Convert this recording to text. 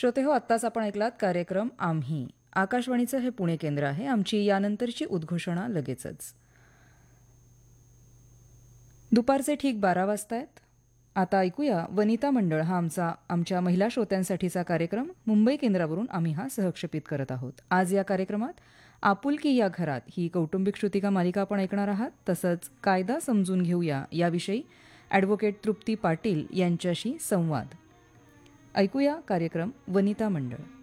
श्रोते हो, आत्ताच आपण ऐकलात कार्यक्रम आम्ही. आकाशवाणीचं हे पुणे केंद्र आहे. आमची यानंतरची उद्घोषणा लगेचच. दुपारचे ठीक 12 वाजतायत. आता ऐकूया वनिता मंडळ हा आमच्या महिला श्रोत्यांसाठीचा कार्यक्रम. मुंबई केंद्रावरून आम्ही हा सहक्षेपित करत आहोत. आज या कार्यक्रमात आपुलकी या घरात ही कौटुंबिक श्रुतिका मालिका आपण ऐकणार आहात. तसंच कायदा समजून घेऊया याविषयी ॲडव्होकेट तृप्ती पाटील यांच्याशी संवाद. ऐकूया कार्यक्रम वनिता मंडळ.